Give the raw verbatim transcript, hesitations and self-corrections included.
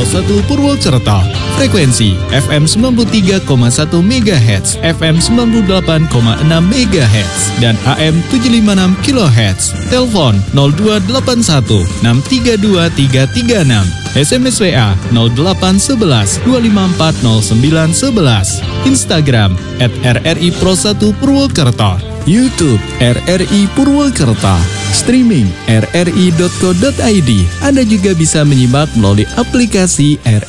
satu Purwokerto. Frekuensi F M sembilan puluh tiga koma satu megahertz, F M sembilan puluh delapan koma enam megahertz, dan A M tujuh lima enam kilohertz. Telepon nol dua delapan satu enam tiga dua tiga tiga enam. S M S W A nol delapan satu satu dua lima empat nol sembilan satu satu. Instagram at R R I Pro satu Purwokerto. YouTube R R I Purwokerto. Streaming r r i dot co dot i d. Anda juga bisa menyimak melalui aplikasi R